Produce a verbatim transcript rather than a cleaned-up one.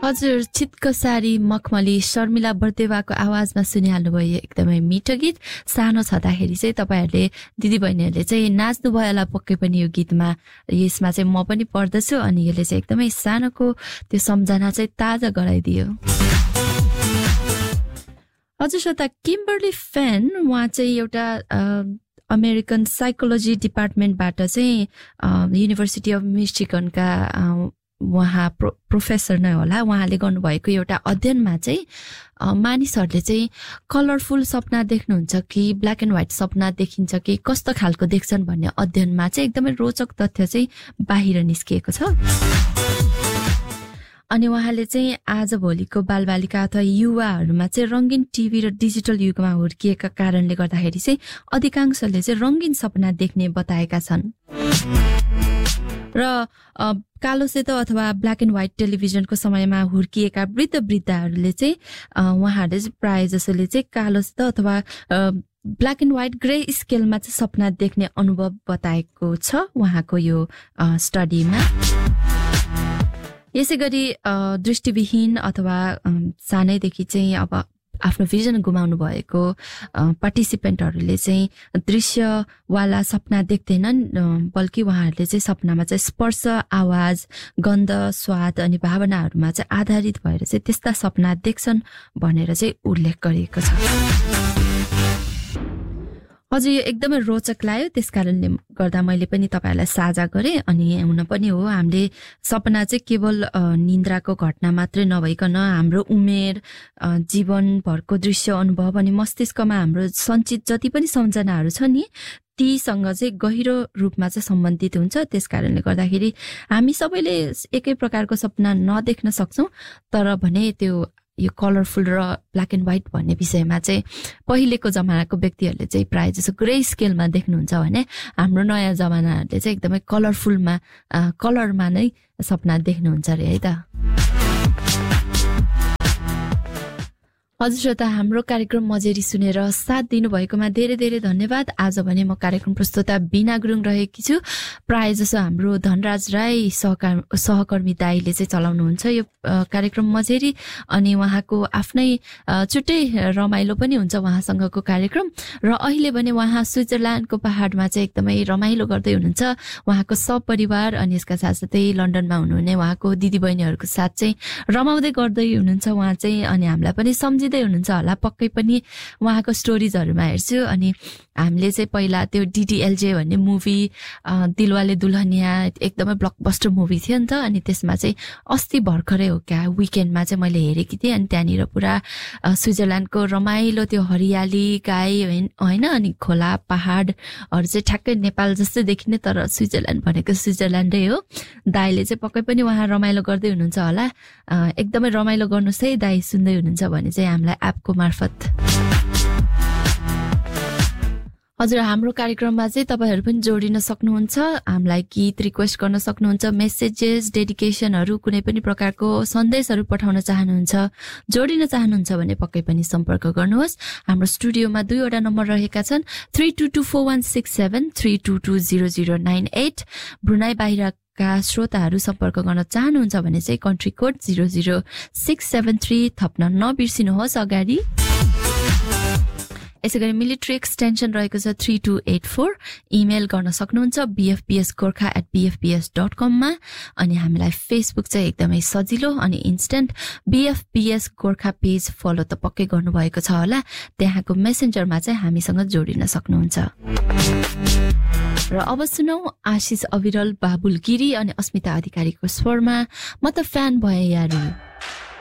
हजुर चितकसारी मखमली शर्मिला बर्देवाको आवाजमा सुनिहाल्नुभयो एकदमै मिठो गीत। सानो छँदाखेरि चाहिँ तपाईहरूले दिदीबहिनीहरूले चाहिँ नाच्नुभयो होला पक्कै पनि यो गीतमा। यसमा चाहिँ म पनि पढ्दछु अनि यसले चाहिँ एकदमै सानोको त्यो सम्झना चाहिँ ताजा गराइदियो। हजुर श्रोता किम्बर्ली फेन उहाँ चाहिँ एउटा अमेरिकन साइकोलोजी डिपार्टमेन्टबाट चाहिँ युनिभर्सिटी अफ मिशिगनका उहाँ प्रो प्रोफेसर नै होला। उहाँले गर्नुभएको एउटा अध्ययनमा चाहिँ मानिसहरूले चाहिँ कलरफुल सपना देख्नुहुन्छ कि ब्ल्याक एन्ड व्हाइट सपना देखिन्छ कि कस्तो खालको देख्छन् भन्ने अध्ययनमा चाहिँ एकदमै रोचक तथ्य चाहिँ बाहिर निस्किएको छ। अनि उहाँले चाहिँ आजभोलिको बालबालिका अथवा युवाहरूमा चाहिँ रङ्गीन टिभी र डिजिटल युगमा हुर्किएका कारणले गर्दाखेरि चाहिँ अधिकांशले चाहिँ रङ्गीन सपना देख्ने बताएका छन्। र कालो सेतो अथवा ब्ल्याक एन्ड व्हाइट टेलिभिजनको समयमा हुर्किएका वृद्ध वृद्धाहरूले चाहिँ उहाँहरूले चाहिँ प्रायः जसोले चाहिँ कालो सेतो अथवा ब्ल्याक एन्ड व्हाइट ग्रे स्केलमा चाहिँ सपना देख्ने अनुभव बताएको छ उहाँको यो स्टडीमा। यसै गरी दृष्टिविहीन अथवा सानैदेखि चाहिँ अब आफ्नो भिजन गुमाउनु भएको पार्टिसिपेन्टहरूले चाहिँ दृश्यवाला सपना देख्दैनन्, बल्कि उहाँहरूले चाहिँ सपनामा चाहिँ स्पर्श, आवाज, गन्ध, स्वाद अनि भावनाहरूमा चाहिँ आधारित भएर चाहिँ त्यस्ता सपना देख्छन् भनेर चाहिँ उल्लेख गरिएको छ। हजुर यो एकदमै रोचक लाग्यो, त्यस कारणले गर्दा मैले पनि तपाईँहरूलाई साझा गरेँ। अनि हुन पनि हो हामीले सपना चाहिँ केवल निन्द्राको घटना मात्रै नभइकन हाम्रो उमेर, जीवनभरको दृश्य अनुभव अनि मस्तिष्कमा हाम्रो सञ्चित जति पनि सम्झनाहरू छ नि तीसँग चाहिँ गहिरो रूपमा चाहिँ सम्बन्धित हुन्छ। त्यस कारणले गर्दाखेरि हामी सबैले एकै प्रकारको सपना नदेख्न सक्छौँ, तर भने त्यो यो कलरफुल र ब्ल्याक एन्ड व्हाइट भन्ने विषयमा चाहिँ पहिलेको जमानाको व्यक्तिहरूले चाहिँ प्रायः जसो ग्रे स्केलमा देख्नुहुन्छ भने हाम्रो नयाँ जमानाहरूले चाहिँ एकदमै कलरफुलमा कलरमा नै सपना देख्नुहुन्छ अरे है त। हजुर श्रोता हाम्रो कार्यक्रम मजेरी सुनेर साथ दिनुभएकोमा धेरै धेरै धन्यवाद। आज भने म कार्यक्रम प्रस्तुता बिना गुरुङ रहेकी छु। प्रायः जसो हाम्रो धनराज राई सहकार सहकर्मी दाईले चाहिँ चलाउनुहुन्छ यो कार्यक्रम मजेरी, अनि उहाँको आफ्नै छुट्टै रमाइलो पनि हुन्छ उहाँसँगको कार्यक्रम। र अहिले भने उहाँ स्विजरल्यान्डको पहाडमा चाहिँ एकदमै रमाइलो गर्दै हुनुहुन्छ उहाँको सपरिवार, अनि यसका साथसाथै लन्डनमा हुनुहुने उहाँको दिदीबहिनीहरूको साथ चाहिँ रमाउँदै गर्दै हुनुहुन्छ उहाँ चाहिँ। अनि हामीलाई पनि सम्झि हुनुहुन्छ होला पक्कै पनि उहाँको स्टोरिजहरूमा हेर्छु। अनि हामीले चाहिँ पहिला त्यो डिडिएलजे भन्ने मुभी दिलवाले दुल्हनिया एकदमै ब्लकबस्टर मुभी थियो नि त, अनि त्यसमा चाहिँ अस्ति भर्खरै हो क्या विकेन्डमा चाहिँ मैले हेरेकी थिएँ। अनि त्यहाँनिर पुरा स्विजरल्यान्डको रमाइलो त्यो हरियाली गाई होइन, अनि खोला पहाडहरू चाहिँ ठ्याक्कै नेपाल जस्तै देखिने, तर स्विजरल्यान्ड भनेको स्विजरल्यान्डै हो। दाईले चाहिँ पक्कै पनि उहाँ रमाइलो गर्दै हुनुहुन्छ होला। एकदमै रमाइलो गर्नुहोस् है दाई, सुन्दै हुनुहुन्छ भने चाहिँ हामीलाई एपको मार्फत। हजुर हाम्रो कार्यक्रममा चाहिँ तपाईँहरू पनि जोडिन सक्नुहुन्छ, हामीलाई गीत रिक्वेस्ट गर्न सक्नुहुन्छ, मेसेजेस, डेडिकेसनहरू, कुनै पनि प्रकारको सन्देशहरू पठाउन चाहनुहुन्छ, जोडिन चाहनुहुन्छ भने पक्कै पनि सम्पर्क गर्नुहोस्। हाम्रो स्टुडियोमा दुईवटा नम्बर रहेका छन्, three two two four one six seven three two two zero zero nine at. Brunei बाहिर का श्रोताहरू सम्पर्क गर्न चाहनुहुन्छ भने चाहिँ country code zero zero six seven three थप्न नबिर्सिनुहोस् अगाडि। यसै गरी मिलिट्री एक्सटेन्सन रहेको छ three two at four. Email गर्न सक्नुहुन्छ बिएफपिएस गोर्खा एट बिएफपिएस डट कममा। अनि हामीलाई फेसबुक चाहिँ एकदमै सजिलो अनि इन्स्टेन्ट बिएफपिएस गोर्खा पेज फलो त पक्कै गर्नुभएको छ होला, त्यहाँको मेसेन्जरमा चाहिँ हामीसँग जोडिन सक्नुहुन्छ। र अब सुनौ आशिष अविरल, बाबुल गिरी अनि अस्मिता अधिकारीको स्वरमा म त फ्यान भए यार।